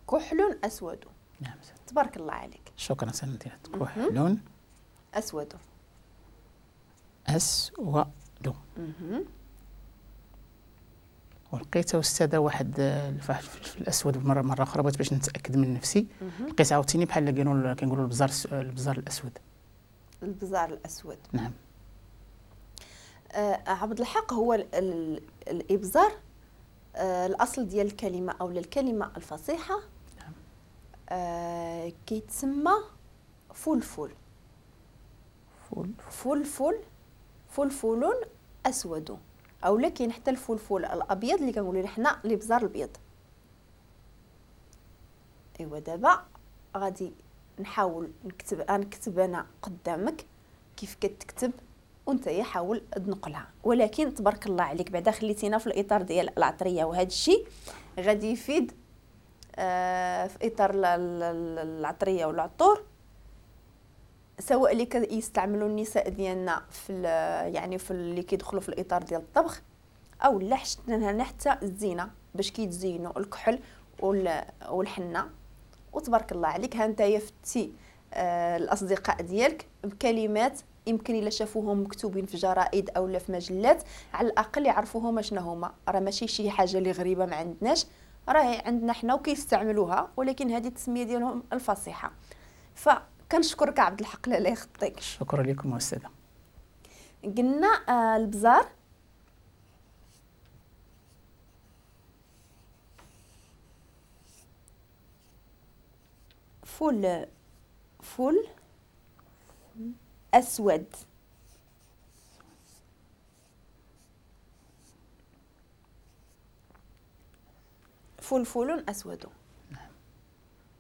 كحل أسود. نعم. تبارك الله عليك. شكرا سنتي. كحل أسود. أسود. ولقيت أستاذة واحد في الأسود مرة أخرى، بغيت باش نتأكد من نفسي. لقيت عاوتاني بحال كنقولوا البزار الأسود. البزار الأسود. نعم. عبد الحق، هو الإبزار الأصل ديال الكلمة أو الكلمة الفصيحة. نعم. كيتسمى فلفل. فلفل أسود، او لكن حتى الفلفل الابيض اللي كنقولوا حنا الابزار الابيض. ايوا دابا غادي نحاول نكتب انا قدامك كيف كتكتب، وانت حاول تنقلها، ولكن تبارك الله عليك بعدا خليتينا في الاطار ديال العطريه، وهذا الشيء غادي يفيد في اطار العطريه والعطور، سواء اللي كيستعملوا النساء ديالنا في اللي كيدخلوا في الاطار ديال الطبخ، او لا حتى الزينه باش كيتزينوا الكحل والحنه. وتبارك الله عليك، ها نتايا فتي الاصدقاء ديالك بكلمات يمكن الا شافوهم مكتوبين في جرائد او لا في مجلات، على الاقل يعرفوهم شنو هما. راه ماشي شي حاجه اللي غريبه ما عندناش، راه عندنا حنا وكيستعملوها، ولكن هذه التسميه ديالهم الفصيحه. كنشكرك عبد الحق، لا يخطيك. شكرا لكم استاذه. قلنا البزار فول اسود. فلفل اسود.